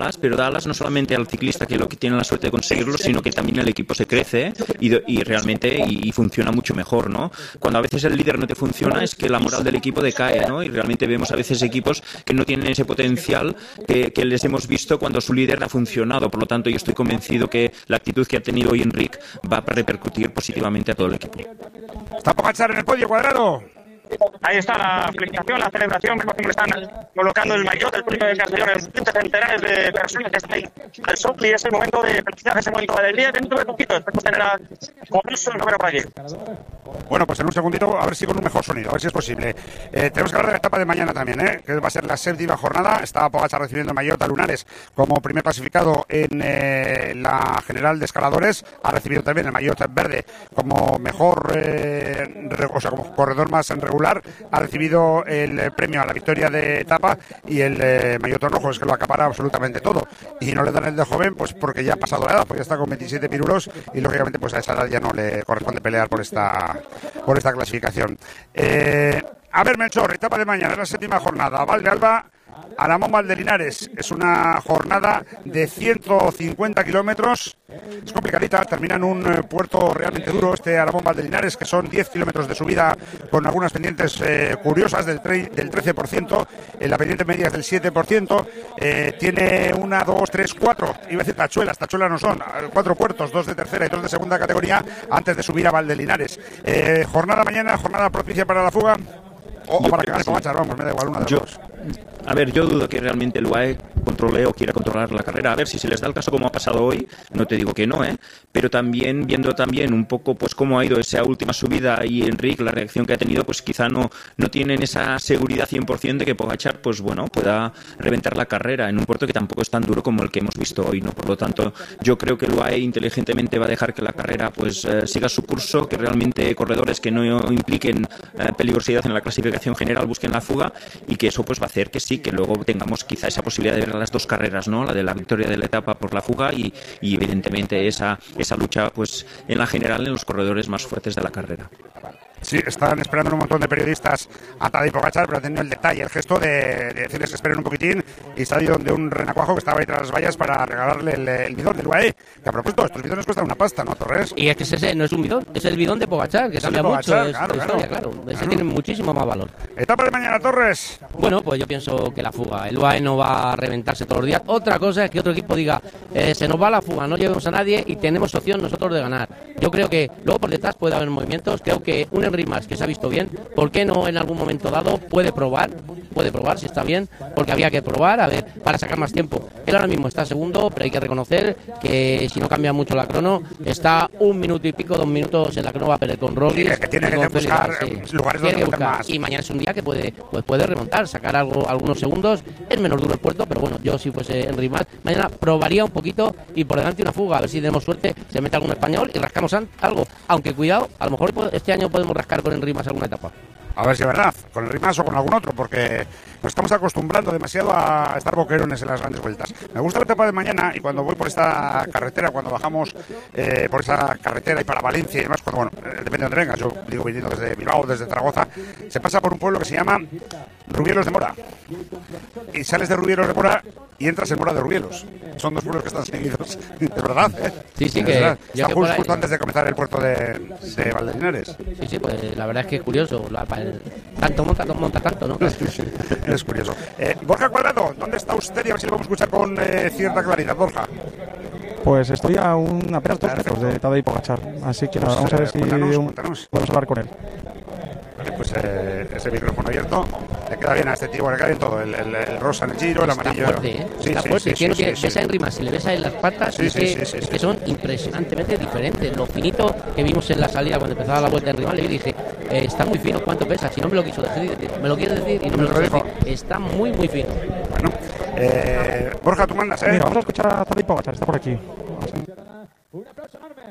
pero da alas no solamente al ciclista que lo que tiene la suerte de conseguirlo, sino que también el equipo se crece y realmente funciona mucho mejor, ¿no? Cuando a veces el líder no te funciona es que la moral del equipo decae, ¿no? Y realmente vemos a veces equipos que no tienen ese potencial que les hemos visto cuando su líder ha funcionado. Por lo tanto, yo estoy convencido que la actitud que ha tenido hoy Enric va a repercutir positivamente a todo el equipo. Está Pogačar en el podio, Cuadrado. Ahí está la felicitación, la celebración. Vemos cómo le están colocando el maillot del premio de Castellón. Centenares de personas que están ahí al Sopli. Es el momento de felicitar, ese momento de alegría. Dentro de poquito, después tener a Comiso el número por allí. Bueno, pues en un segundito, a ver si con un mejor sonido, a ver si es posible. Tenemos que hablar de la etapa de mañana también, que va a ser la 7ª jornada. Está Pogačar recibiendo el maillot a Lunares como primer clasificado en la general de escaladores. Ha recibido también el maillot verde como mejor, como corredor más regular. Ha recibido el premio a la victoria de etapa y el maillot rojo, es que lo acapara absolutamente todo. Y no le dan el de joven, pues porque ya ha pasado la edad, pues ya está con 27 pirulos y lógicamente pues a esa edad ya no le corresponde pelear por esta clasificación. A ver, Melchor, etapa de mañana, la 7ª jornada. Valdealba, Alamón Valdelinares. Es una jornada de 150 kilómetros. Es complicadita, termina en un puerto realmente duro este Alamón Valdelinares, que son 10 kilómetros de subida con algunas pendientes curiosas del 13%. La pendiente media es del 7%. Tiene 1, 2, 3, 4. Iba a decir tachuelas no son. 4 puertos, 2 de tercera y 2 de segunda categoría antes de subir a Valdelinares. Jornada mañana, jornada propicia para la fuga. O para que gane Pogačar, vamos, me da igual una de las dos. A ver, yo dudo que realmente el UAE controle o quiera controlar la carrera. A ver, si se les da el caso como ha pasado hoy, no te digo que no, pero también, viendo también un poco pues cómo ha ido esa última subida y Enric, la reacción que ha tenido, pues quizá no tienen esa seguridad 100% de que Pogačar, pues bueno, pueda reventar la carrera en un puerto que tampoco es tan duro como el que hemos visto hoy, ¿no? Por lo tanto, yo creo que el UAE inteligentemente va a dejar que la carrera pues siga su curso, que realmente corredores que no impliquen peligrosidad en la clasificación general busquen la fuga y que eso pues va a hacer que sí, que luego tengamos quizá esa posibilidad de ver las dos carreras, ¿no? La de la victoria de la etapa por la fuga y evidentemente esa lucha pues en la general en los corredores más fuertes de la carrera. Sí, están esperando un montón de periodistas a Tadej Pogačar, pero han tenido el detalle, el gesto de decirles que esperen un poquitín y está ahí donde un renacuajo que estaba ahí tras las vallas para regalarle el bidón del UAE. Que a propósito, estos bidones cuestan una pasta, ¿no, Torres? Y es que ese no es un bidón, es el bidón de Pogačar, que cambia mucho, claro. Ese tiene muchísimo más valor. Etapa de mañana, Torres. Bueno, pues yo pienso que la fuga, el UAE no va a reventarse todos los días. Otra cosa es que otro equipo diga, se nos va la fuga, no llevemos a nadie y tenemos opción nosotros de ganar. Yo creo que luego por detrás puede haber movimientos, creo que un Enric Mas que se ha visto bien, ¿por qué no en algún momento dado puede probar si está bien? Porque había que probar, a ver, para sacar más tiempo. Él ahora mismo está segundo, pero hay que reconocer que si no cambia mucho la crono, está 1 minuto y pico, 2 minutos en la crono, va a perder con Roglic. Que tiene que buscar lugares donde más. Y mañana es un día que puede remontar, sacar algunos segundos. Es menos duro el puerto, pero bueno, yo si fuese Enric Mas, mañana probaría un poquito y por delante una fuga, a ver si tenemos suerte, se mete algún español y rascamos algo. Aunque cuidado, a lo mejor este año podemos rascar con Enric Mas alguna etapa. A ver si es verdad, con el Enric Mas o con algún otro, porque nos estamos acostumbrando demasiado a estar boquerones en las grandes vueltas. Me gusta la etapa de mañana y cuando voy por esta carretera, cuando bajamos por esa carretera y para Valencia y demás, cuando, depende de dónde vengas, yo digo viniendo desde Bilbao, desde Zaragoza, se pasa por un pueblo que se llama Rubielos de Mora. Y sales de Rubielos de Mora y entras en Mora de Rubielos. Son dos pueblos que están seguidos, de verdad, Sí, de que verdad. yo Está justo antes de comenzar el puerto de Valdelinares. Sí, pues la verdad es que es curioso. Tanto monta tanto, ¿no? Sí, es curioso. Borja Cuadrado, ¿dónde está usted? Y a ver si lo vamos a escuchar con cierta claridad, Borja. Pues estoy a apenas 2 metros de Tadej Pogačar, así que nada, vamos a ver si podemos hablar con él. Pues ese micrófono abierto le queda bien a este tío, le queda bien todo, el rosa en el giro, el amarillo. Está fuerte, tiene que ves a Enric Mas, si le ves en las patas, que son impresionantemente diferentes. Lo finito que vimos en la salida cuando empezaba la vuelta de Enric Mas, le dije, está muy fino, ¿cuánto pesa? Si no me lo quiso decir, me lo quiere decir y no me lo quiso decir. Está muy, muy fino. Bueno, Borja, tú mandas, Mira, vamos a escuchar a Tadej Pogačar, está por aquí. Un aplauso enorme.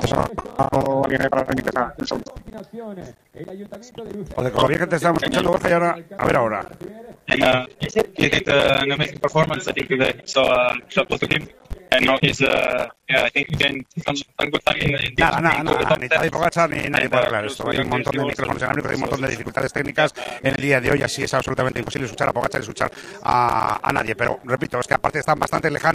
O de lo bien que te estábamos escuchando, Borja, y ahora, a ver ahora. You did an amazing performance. I think you saw both of him. Nada, ni Tadej Pogačar ni nadie puede arreglar esto. Hay un montón de micrófonos inalámbricos, hay un montón de dificultades técnicas en el día de hoy, así es absolutamente imposible escuchar a Pogačar y escuchar a nadie. Pero repito, es que aparte están bastante lejanos.